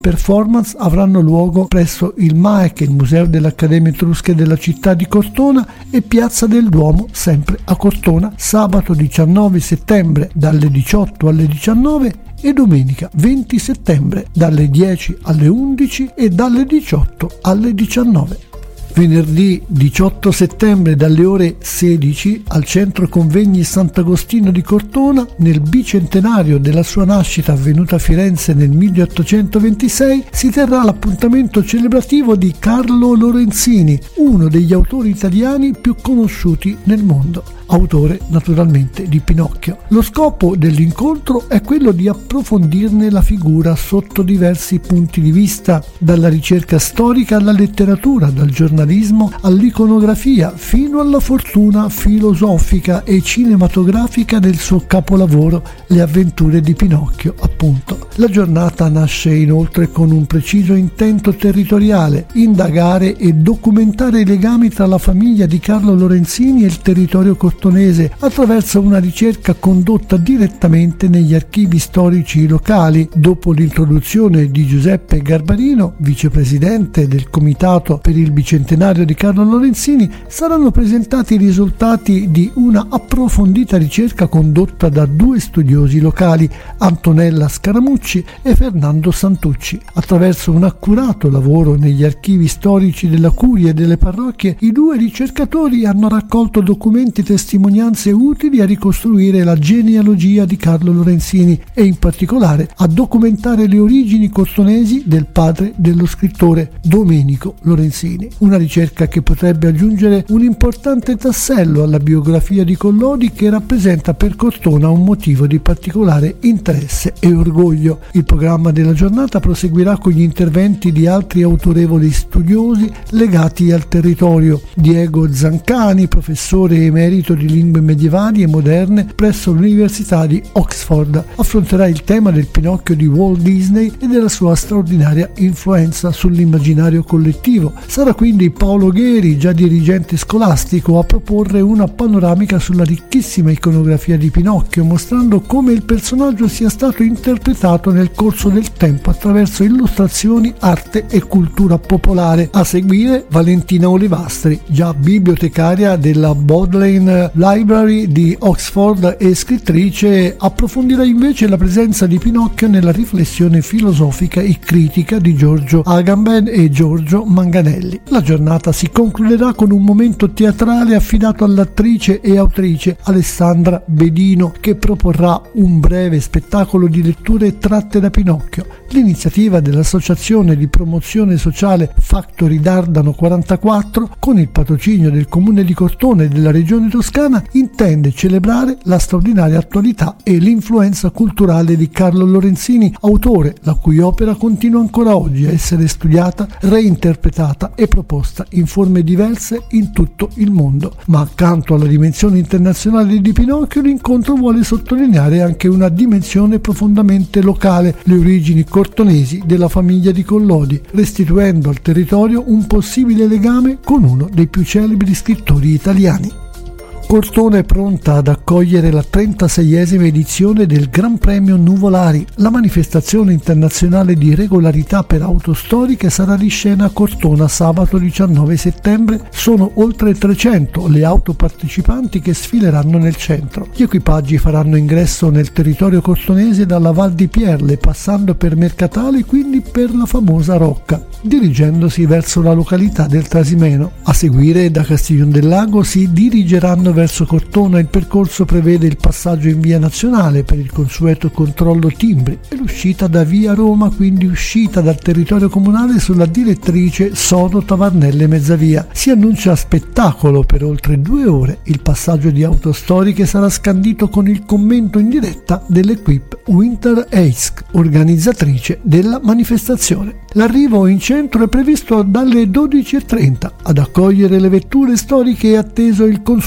performance avranno luogo presso il MAEC, il Museo delle Accademie Etrusche della città di Cortona, e Piazza del Duomo, sempre a Cortona, sabato 19 settembre dalle 18 alle 19 e domenica 20 settembre dalle 10 alle 11 e dalle 18 alle 19. Venerdì 18 settembre dalle ore 16 al Centro Convegni Sant'Agostino di Cortona, nel bicentenario della sua nascita avvenuta a Firenze nel 1826, si terrà l'appuntamento celebrativo di Carlo Lorenzini, uno degli autori italiani più conosciuti nel mondo, autore naturalmente di Pinocchio. Lo scopo dell'incontro è quello di approfondirne la figura sotto diversi punti di vista, dalla ricerca storica alla letteratura, dal giornalismo all'iconografia, fino alla fortuna filosofica e cinematografica del suo capolavoro Le avventure di Pinocchio, appunto. La giornata nasce inoltre con un preciso intento territoriale: indagare e documentare i legami tra la famiglia di Carlo Lorenzini e il territorio cortonese attraverso una ricerca condotta direttamente negli archivi storici locali. Dopo l'introduzione di Giuseppe Garbarino, vicepresidente del Comitato per il Bicentenario di Carlo Lorenzini, saranno presentati i risultati di una approfondita ricerca condotta da due studiosi locali, Antonella Scaramucci e Fernando Santucci. Attraverso un accurato lavoro negli archivi storici della curia e delle parrocchie, i due ricercatori hanno raccolto documenti e testimonianze utili a ricostruire la genealogia di Carlo Lorenzini e in particolare a documentare le origini cortonesi del padre dello scrittore, Domenico Lorenzini. Una ricerca che potrebbe aggiungere un importante tassello alla biografia di Collodi, che rappresenta per Cortona un motivo di particolare interesse e orgoglio. Il programma della giornata proseguirà con gli interventi di altri autorevoli studiosi legati al territorio. Diego Zancani, professore emerito di lingue medievali e moderne presso l'Università di Oxford, affronterà il tema del Pinocchio di Walt Disney e della sua straordinaria influenza sull'immaginario collettivo. Sarà quindi Paolo Gheri, già dirigente scolastico, a proporre una panoramica sulla ricchissima iconografia di Pinocchio, mostrando come il personaggio sia stato interpretato nel corso del tempo attraverso illustrazioni, arte e cultura popolare. A seguire Valentina Olivastri, già bibliotecaria della Bodleian Library di Oxford e scrittrice, approfondirà invece la presenza di Pinocchio nella riflessione filosofica e critica di Giorgio Agamben e Giorgio Manganelli. La giornata si concluderà con un momento teatrale affidato all'attrice e autrice Alessandra Bedino, che proporrà un breve spettacolo di letture tratte da Pinocchio. L'iniziativa dell'Associazione di Promozione Sociale Factory Dardano 44, con il patrocinio del Comune di Cortona e della Regione Toscana, intende celebrare la straordinaria attualità e l'influenza culturale di Carlo Lorenzini, autore la cui opera continua ancora oggi a essere studiata, reinterpretata e proposta in forme diverse in tutto il mondo. Ma accanto alla dimensione internazionale di Pinocchio, l'incontro vuole sottolineare anche una dimensione profondamente locale: le origini cortonesi della famiglia di Collodi, restituendo al territorio un possibile legame con uno dei più celebri scrittori italiani. Cortona è pronta ad accogliere la 36esima edizione del Gran Premio Nuvolari. La manifestazione internazionale di regolarità per auto storiche sarà di scena a Cortona sabato 19 settembre. Sono oltre 300 le auto partecipanti che sfileranno nel centro. Gli equipaggi faranno ingresso nel territorio cortonese dalla Val di Pierle, passando per Mercatale e quindi per la famosa Rocca, dirigendosi verso la località del Trasimeno. A seguire, da Castiglion del Lago si dirigeranno verso Cortona. Il percorso prevede il passaggio in via Nazionale per il consueto controllo timbri e l'uscita da via Roma, quindi uscita dal territorio comunale sulla direttrice Sodo Tavarnelle Mezzavia. Si annuncia spettacolo per oltre 2 ore. Il passaggio di auto storiche sarà scandito con il commento in diretta dell'Equipe Winter Eisk, organizzatrice della manifestazione. L'arrivo in centro è previsto dalle 12:30. Ad accogliere le vetture storiche è atteso il consueto numero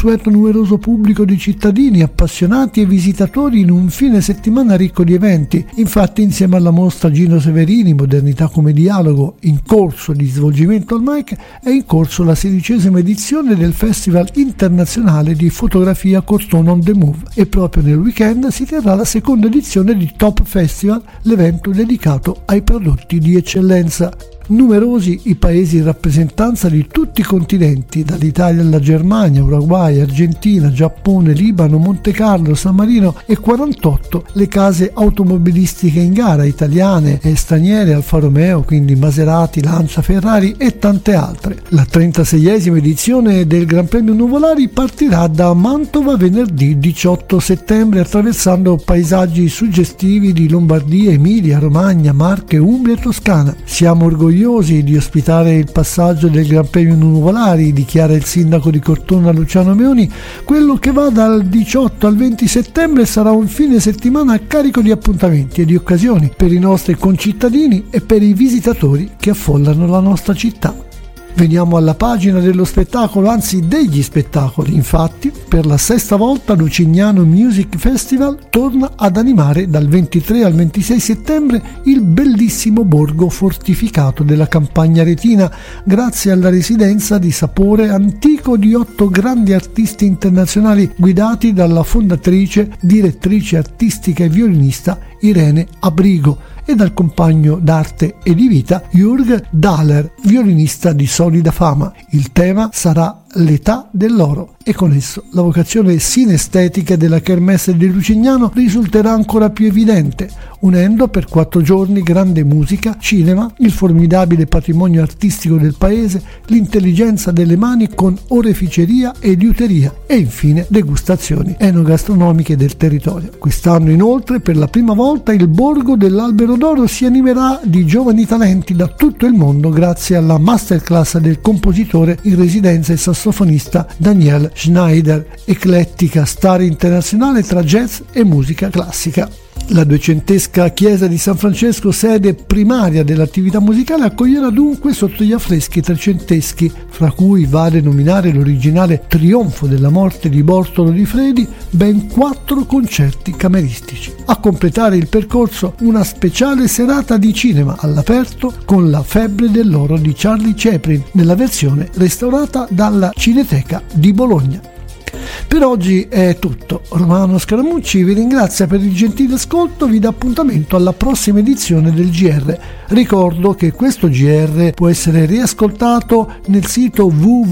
numeroso pubblico di cittadini, appassionati e visitatori in un fine settimana ricco di eventi. Infatti, insieme alla mostra Gino Severini, Modernità come dialogo, in corso di svolgimento al MAIC, è in corso la 16ª edizione del Festival internazionale di fotografia Cortona on the Move e proprio nel weekend si terrà la seconda edizione di Top Festival, l'evento dedicato ai prodotti di eccellenza. Numerosi i paesi in rappresentanza di tutti i continenti, dall'Italia alla Germania, Uruguay, Argentina, Giappone, Libano, Monte Carlo, San Marino e 48 le case automobilistiche in gara, italiane e straniere, Alfa Romeo, quindi Maserati, Lancia, Ferrari e tante altre. La 36esima edizione del Gran Premio Nuvolari partirà da Mantova venerdì 18 settembre attraversando paesaggi suggestivi di Lombardia, Emilia, Romagna, Marche, Umbria e Toscana. Siamo orgogliosi di ospitare il passaggio del Gran Premio Nuvolari, dichiara il sindaco di Cortona Luciano Meoni. Quello che va dal 18 al 20 settembre sarà un fine settimana carico di appuntamenti e di occasioni per i nostri concittadini e per i visitatori che affollano la nostra città. Veniamo alla pagina dello spettacolo, anzi degli spettacoli. Infatti, per la 6ª volta Lucignano Music Festival torna ad animare dal 23 al 26 settembre il bellissimo borgo fortificato della Campagna Aretina, grazie alla residenza di sapore antico di 8 grandi artisti internazionali guidati dalla fondatrice, direttrice artistica e violinista Irene Abrigo e dal compagno d'arte e di vita Jürg Dahler, violinista di solida fama. Il tema sarà l'età dell'oro e con esso la vocazione sinestetica della Kermesse di Lucignano risulterà ancora più evidente, unendo per 4 giorni grande musica, cinema, il formidabile patrimonio artistico del paese, l'intelligenza delle mani con oreficeria e liuteria e infine degustazioni enogastronomiche del territorio. Quest'anno inoltre per la prima volta il Borgo dell'Albero d'Oro si animerà di giovani talenti da tutto il mondo grazie alla masterclass del compositore in residenza e sassofonista Daniel Schneider, eclettica star internazionale tra jazz e musica classica. La 200esca chiesa di San Francesco, sede primaria dell'attività musicale, accoglierà dunque sotto gli affreschi trecenteschi, fra cui vale nominare l'originale Trionfo della morte di Bortolo di Fredi, ben 4 concerti cameristici. A completare il percorso una speciale serata di cinema all'aperto con La febbre dell'oro di Charlie Chaplin, nella versione restaurata dalla Cineteca di Bologna. Per oggi è tutto. Romano Scaramucci vi ringrazia per il gentile ascolto, vi dà appuntamento alla prossima edizione del GR. Ricordo che questo GR può essere riascoltato nel sito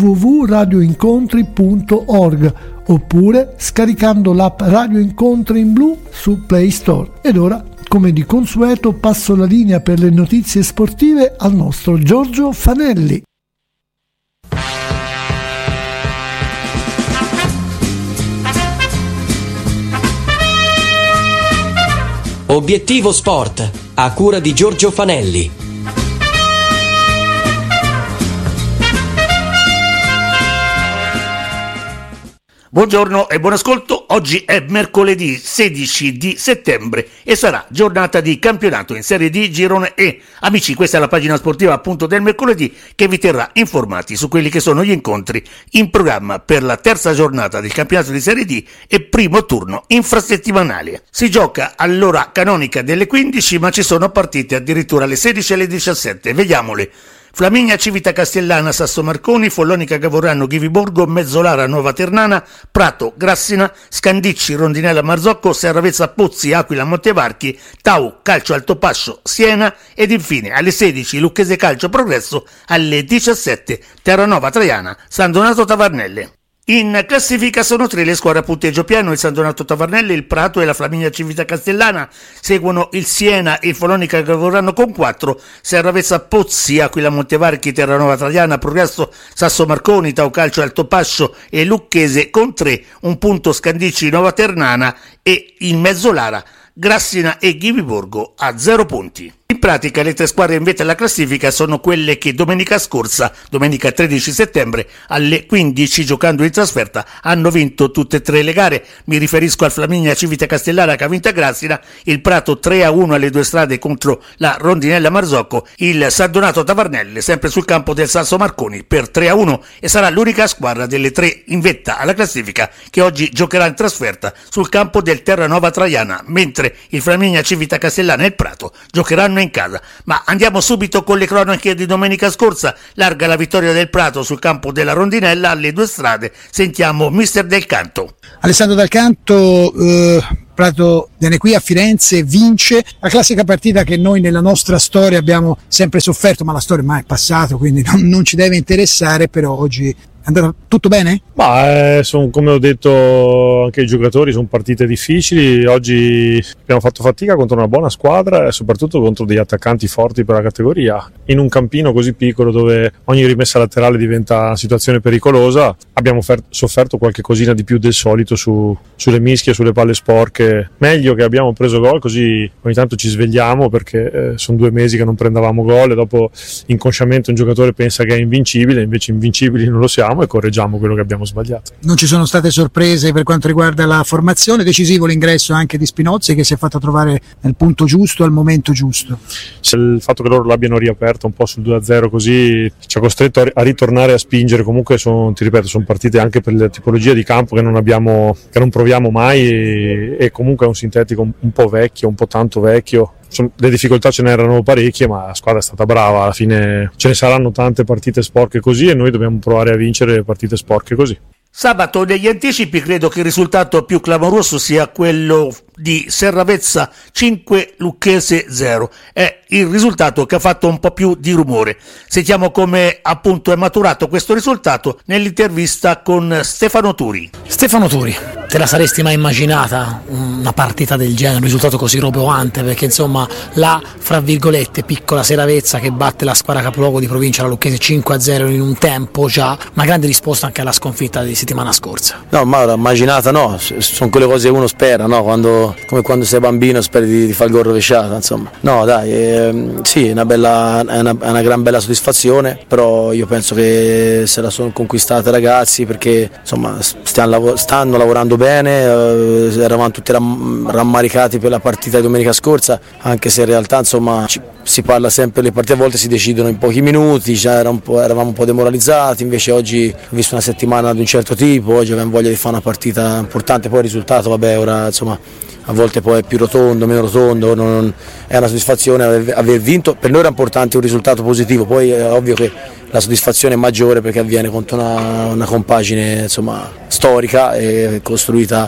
www.radioincontri.org oppure scaricando l'app Radio Incontri in blu su Play Store. Ed ora, come di consueto, passo la linea per le notizie sportive al nostro Giorgio Fanelli. Obiettivo Sport, a cura di Giorgio Fanelli. Buongiorno e buon ascolto. Oggi è mercoledì 16 di settembre e sarà giornata di campionato in Serie D Girone E. Amici, questa è la pagina sportiva appunto del mercoledì che vi terrà informati su quelli che sono gli incontri in programma per la terza giornata del campionato di Serie D e primo turno infrasettimanale. Si gioca all'ora canonica delle 15, ma ci sono partite addirittura alle 16 e alle 17. Vediamole. Flaminia Civita Castellana Sasso Marconi, Follonica Gavorrano Ghiviborgo, Mezzolara Nuova Ternana, Prato Grassina, Scandicci Rondinella Marzocco, Serravezza Pozzi Aquila Montevarchi, Tau Calcio Altopascio Siena ed infine alle 16 Lucchese Calcio Progresso, alle 17 Terranova Traiana San Donato Tavarnelle. In classifica sono 3 le squadre a punteggio pieno: il San Donato Tavarnelle, il Prato e la Flaminia Civita Castellana. Seguono il Siena e il Follonica Gavorrano con 4, Serravezza Pozzi, Aquila Montevarchi, Terranova Traiana, Progresso, Sasso Marconi, Tau Calcio Altopascio e Lucchese con 3, un punto Scandicci Nuova Ternana e in Mezzolara Grassina e Ghiviborgo a 0 punti. In pratica le 3 squadre in vetta alla classifica sono quelle che domenica scorsa, domenica 13 settembre, alle 15, giocando in trasferta, hanno vinto tutte e 3 le gare. Mi riferisco al Flaminia Civita Castellana che ha vinto a Grassina, il Prato 3-1 alle 2 strade contro la Rondinella Marzocco, il San Donato Tavarnelle sempre sul campo del Sasso Marconi per 3-1 e sarà l'unica squadra delle 3 in vetta alla classifica che oggi giocherà in trasferta sul campo del Terranova Traiana, mentre il Flaminia Civita Castellana e il Prato giocheranno in casa. Ma andiamo subito con le cronache di domenica scorsa. Larga la vittoria del Prato sul campo della Rondinella alle 2 strade. Sentiamo mister Del Canto. Alessandro Del Canto, Prato viene qui a Firenze, vince la classica partita che noi nella nostra storia abbiamo sempre sofferto, ma la storia ormai è passata, quindi non ci deve interessare, però oggi è andato tutto bene? Come ho detto anche i giocatori, sono partite difficili. Oggi abbiamo fatto fatica contro una buona squadra e soprattutto contro degli attaccanti forti per la categoria. In un campino così piccolo dove ogni rimessa laterale diventa una situazione pericolosa, abbiamo sofferto qualche cosina di più del solito sulle mischie, sulle palle sporche. Meglio che abbiamo preso gol, così ogni tanto ci svegliamo, perché sono 2 mesi che non prendevamo gol e dopo inconsciamente un giocatore pensa che è invincibile, invece invincibili non lo siamo e correggiamo quello che abbiamo sbagliato. Non ci sono state sorprese per quanto riguarda la formazione, decisivo l'ingresso anche di Spinozzi che si è fatto trovare nel punto giusto al momento giusto. Il fatto che loro l'abbiano riaperto un po' sul 2-0 così ci ha costretto a ritornare a spingere. Comunque sono partite anche per la tipologia di campo che non proviamo mai e comunque è un sintetico un po' vecchio, un po' tanto vecchio. Le difficoltà ce n'erano parecchie, ma la squadra è stata brava. Alla fine ce ne saranno tante partite sporche così e noi dobbiamo provare a vincere le partite sporche così. Sabato negli anticipi credo che il risultato più clamoroso sia quello di Serravezza 5 Lucchese 0. È il risultato che ha fatto un po' più di rumore. Sentiamo come appunto è maturato questo risultato nell'intervista con Stefano Turi. Stefano Turi, te la saresti mai immaginata una partita del genere, un risultato così roboante? Perché insomma la, fra virgolette, piccola Serravezza che batte la squadra capoluogo di provincia, la Lucchese 5-0 in un tempo già, una grande risposta anche alla sconfitta di settimana scorsa. No, ma immaginata no, sono quelle cose che uno spera, no? Come quando sei bambino speri di fare il gol rovesciato, insomma. No dai, sì, è una gran bella soddisfazione, però io penso che se la sono conquistata i ragazzi perché insomma stanno lavorando bene, eravamo tutti rammaricati per la partita di domenica scorsa, anche se in realtà insomma si parla sempre, le partite a volte si decidono in pochi minuti, eravamo un po' demoralizzati, invece oggi ho visto una settimana di un certo tipo, oggi avevamo voglia di fare una partita importante, poi il risultato vabbè ora insomma a volte poi è più rotondo, meno rotondo, è una soddisfazione aver vinto, per noi era importante un risultato positivo, poi è ovvio che la soddisfazione è maggiore perché avviene contro una compagine insomma storica e costruita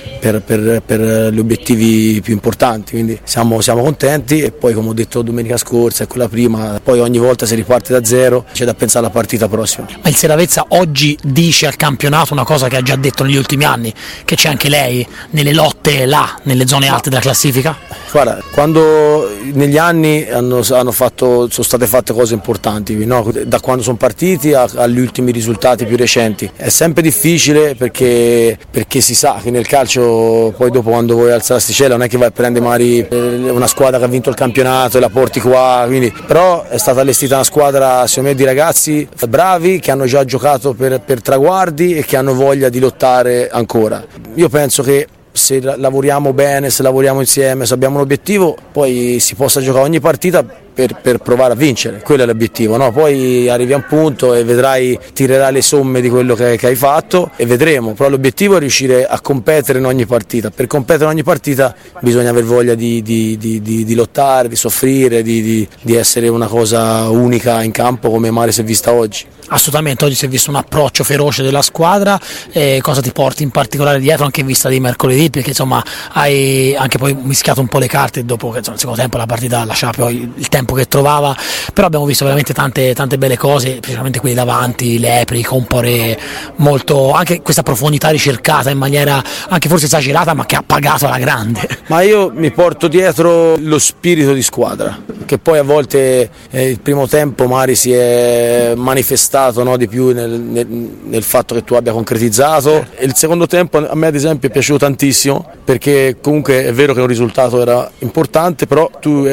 per gli obiettivi più importanti, quindi siamo contenti e poi come ho detto domenica scorsa e quella prima, poi ogni volta si riparte da zero, c'è da pensare alla partita prossima. Ma il Serravezza oggi dice al campionato una cosa che ha già detto negli ultimi anni, che c'è anche lei nelle lotte là, nelle zone alte della classifica? Guarda, quando negli anni sono state fatte cose importanti, no? Da quando sono partiti agli ultimi risultati più recenti, è sempre difficile perché si sa che nel calcio poi dopo quando vuoi alzare l'asticella non è che vai a prendere magari una squadra che ha vinto il campionato e la porti qua, quindi, però è stata allestita una squadra secondo me di ragazzi bravi che hanno già giocato per traguardi e che hanno voglia di lottare ancora. Io penso che se lavoriamo bene, se lavoriamo insieme, se abbiamo un obiettivo, poi si possa giocare ogni partita per provare a vincere, quello è l'obiettivo, no? Poi arrivi a un punto e vedrai, tirerai le somme di quello che hai fatto e vedremo, però l'obiettivo è riuscire a competere in ogni partita. Per competere in ogni partita bisogna aver voglia di lottare, di soffrire, di essere una cosa unica in campo come mai si è vista oggi. Assolutamente, oggi si è visto un approccio feroce della squadra, cosa ti porti in particolare dietro anche in vista di mercoledì, perché insomma hai anche poi mischiato un po' le carte dopo che insomma, il secondo tempo la partita lasciava poi il tempo tempo che trovava, però abbiamo visto veramente tante belle cose, specialmente quelli davanti, Lepri, Comporé, molto, anche questa profondità ricercata in maniera anche forse esagerata, ma che ha pagato alla grande. Ma io mi porto dietro lo spirito di squadra, che poi a volte il primo tempo magari si è manifestato, no, di più nel fatto che tu abbia concretizzato, e il secondo tempo a me ad esempio è piaciuto tantissimo, perché comunque è vero che un risultato era importante, però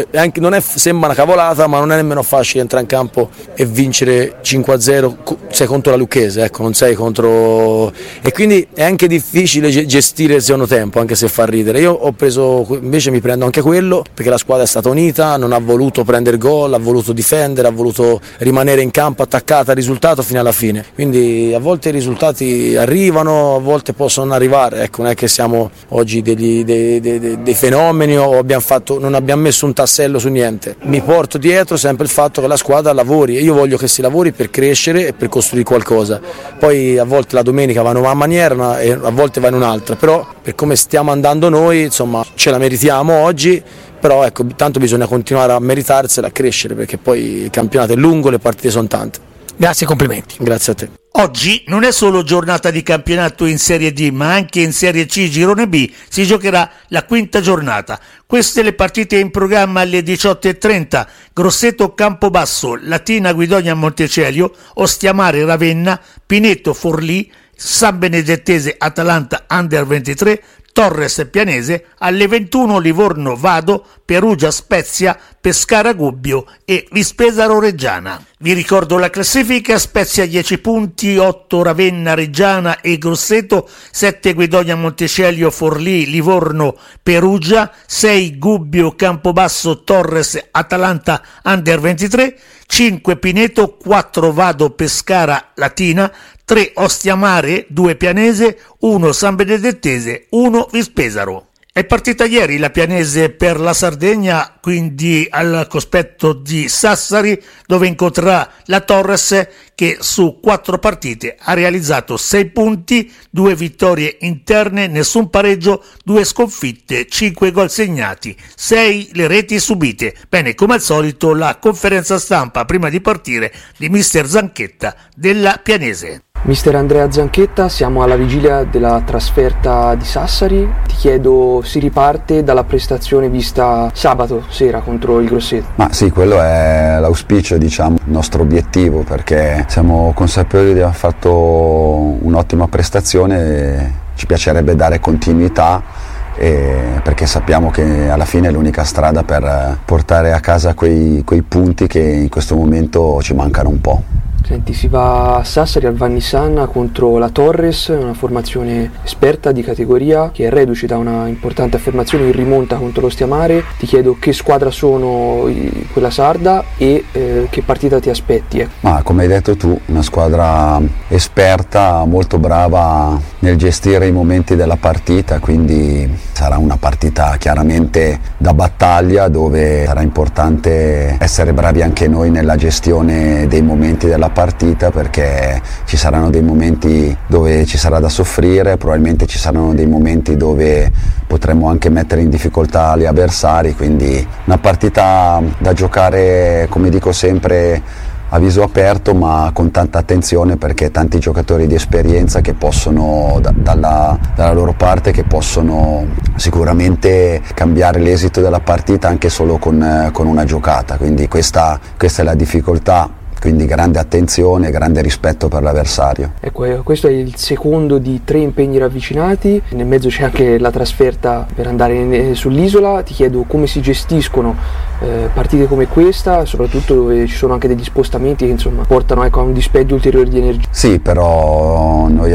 sembra una cavolata, ma non è nemmeno facile entrare in campo e vincere 5-0, sei contro la Lucchese, ecco, non sei contro, e quindi è anche difficile gestire il secondo tempo, anche se fa ridere. Io invece mi prendo anche quello, perché la squadra è stata unita, non ha voluto prendere gol, ha voluto difendere, ha voluto rimanere in campo attaccata al risultato fino alla fine, quindi a volte i risultati arrivano, a volte possono non arrivare, ecco, non è che siamo oggi dei fenomeni o non abbiamo messo un tassello su niente. Mi porto dietro sempre il fatto che la squadra lavori, e io voglio che si lavori per crescere e per costruire qualcosa. Poi a volte la domenica va in una maniera e a volte va in un'altra, però per come stiamo andando noi, insomma, ce la meritiamo oggi, però ecco, tanto bisogna continuare a meritarsela, a crescere, perché poi il campionato è lungo, le partite sono tante. Grazie e complimenti. Grazie a te. Oggi non è solo giornata di campionato in Serie D, ma anche in Serie C Girone B si giocherà la quinta giornata. Queste le partite in programma alle 18:30: Grosseto Campobasso, Latina Guidonia Montecelio, Ostiamare Ravenna, Pineto Forlì, San Benedettese Atalanta Under 23, Torres Pianese, alle 21 Livorno Vado, Perugia Spezia, Pescara Gubbio e Vispesaro Reggiana. Vi ricordo la classifica: Spezia 10 punti, 8 Ravenna Reggiana e Grosseto, 7 Guidonia Montecelio Forlì Livorno Perugia, 6 Gubbio Campobasso Torres Atalanta Under 23, 5 Pineto, 4 Vado Pescara Latina, 3 Ostiamare, 2 Pianese, 1 San Benedettese, 1 Vispesaro. È partita ieri la Pianese per la Sardegna, quindi al cospetto di Sassari, dove incontrerà la Torres, che su 4 partite ha realizzato 6 punti, 2 vittorie interne, nessun pareggio, 2 sconfitte, 5 gol segnati, 6 le reti subite. Bene, come al solito la conferenza stampa prima di partire di mister Zanchetta della Pianese. Mister Andrea Zanchetta, siamo alla vigilia della trasferta di Sassari. Ti chiedo, si riparte dalla prestazione vista sabato sera contro il Grosseto? Ma sì, quello è l'auspicio, diciamo, il nostro obiettivo, perché siamo consapevoli di aver fatto un'ottima prestazione e ci piacerebbe dare continuità, perché sappiamo che alla fine è l'unica strada per portare a casa quei punti che in questo momento ci mancano un po'. Senti, si va a Sassari al Vannissan contro la Torres, una formazione esperta di categoria che è reduce da una importante affermazione in rimonta contro l'Ostiamare. Ti chiedo che squadra sono quella sarda e che partita ti aspetti. Ma come hai detto tu, una squadra esperta, molto brava nel gestire i momenti della partita, quindi sarà una partita chiaramente da battaglia, dove sarà importante essere bravi anche noi nella gestione dei momenti della partita, perché ci saranno dei momenti dove ci sarà da soffrire, probabilmente ci saranno dei momenti dove potremo anche mettere in difficoltà gli avversari, quindi una partita da giocare, come dico sempre, a viso aperto ma con tanta attenzione, perché tanti giocatori di esperienza che possono dalla loro parte, che possono sicuramente cambiare l'esito della partita anche solo con una giocata, quindi questa è la difficoltà. Quindi grande attenzione e grande rispetto per l'avversario. Ecco, questo è il secondo di 3 impegni ravvicinati, nel mezzo c'è anche la trasferta per andare sull'isola. Ti chiedo come si gestiscono partite come questa, soprattutto dove ci sono anche degli spostamenti che insomma portano a un dispendio ulteriore di energia. Sì, però noi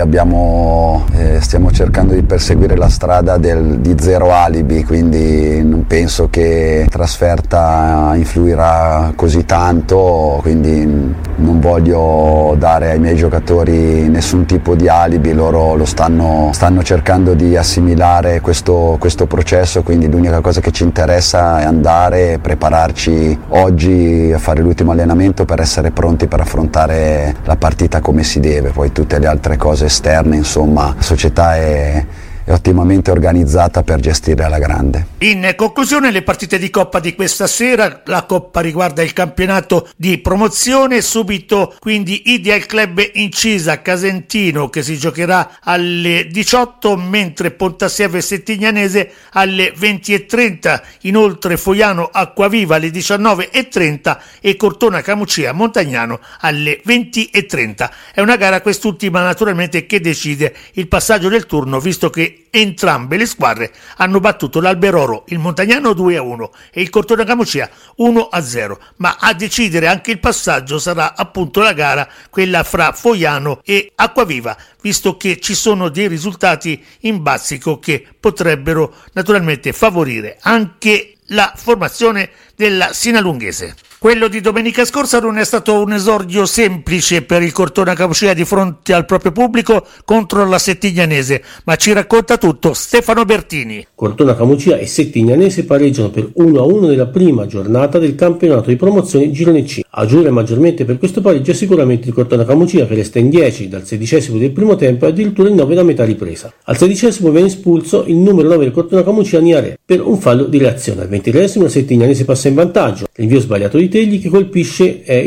stiamo cercando di perseguire la strada di zero alibi, quindi non penso che trasferta influirà così tanto, quindi non voglio dare ai miei giocatori nessun tipo di alibi, loro lo stanno cercando di assimilare questo processo, quindi l'unica cosa che ci interessa è andare e prepararci oggi a fare l'ultimo allenamento per essere pronti per affrontare la partita come si deve. Poi tutte le altre cose esterne, insomma, la società è è ottimamente organizzata per gestire alla grande. In conclusione, le partite di Coppa di questa sera. La Coppa riguarda il campionato di promozione, subito quindi Ideal Club Incisa Casentino che si giocherà alle 18, mentre Pontassieve Settignanese alle 20:30, inoltre Foiano Acquaviva alle 19:30 e Cortona Camucia Montagnano alle 20:30. È una gara quest'ultima naturalmente che decide il passaggio del turno, visto che entrambe le squadre hanno battuto l'Alberoro, il Montagnano 2-1 e il Cortona Camucia 1-0, ma a decidere anche il passaggio sarà appunto la gara, quella fra Foiano e Acquaviva, visto che ci sono dei risultati in bazzico che potrebbero naturalmente favorire anche la formazione della Sinalunghese. Quello di domenica scorsa non è stato un esordio semplice per il Cortona Camucia di fronte al proprio pubblico contro la Settignanese, ma ci racconta tutto Stefano Bertini. Cortona Camucia e Settignanese pareggiano per 1-1 nella prima giornata del campionato di promozione Girone C. A giurare maggiormente per questo pareggio è sicuramente il Cortona Camucia, che resta in 10 dal 16° del primo tempo e addirittura in 9 da metà ripresa. Al 16° viene espulso il numero 9 del Cortona Camucia, Niare, per un fallo di reazione. Al 23° la Settignanese passa in vantaggio. L'invio sbagliato di Tegli che colpisce